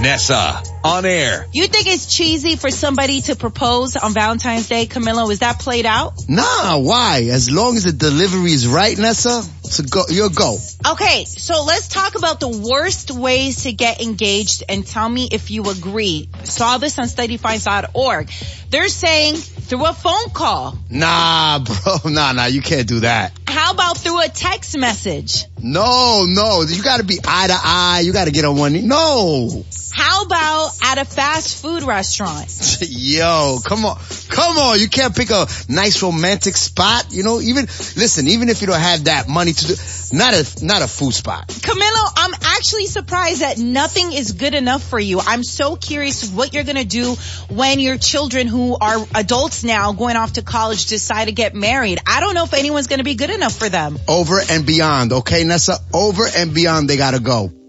Nessa, on air. You think it's cheesy for somebody to propose on Valentine's Day, Camilo? Is that played out? Nah, why? As long as the delivery is right, Nessa, you'll go. Okay, so let's talk about the worst ways to get engaged and tell me if you agree. Saw this on studyfinds.org. They're saying through a phone call. Nah, bro. Nah, you can't do that. How about through a text message? No. You gotta be eye to eye. You gotta get on one knee. No. How about at a fast food restaurant? Yo, come on. You can't pick a nice romantic spot. You know, even if you don't have that money to do, not a food spot. Camilo, I'm actually surprised that nothing is good enough for you. I'm so curious what you're gonna do when your children who are adults now going off to college decide to get married. I don't know if anyone's gonna be good enough for them. Over and beyond, okay, Nessa? Over and beyond, they gotta go.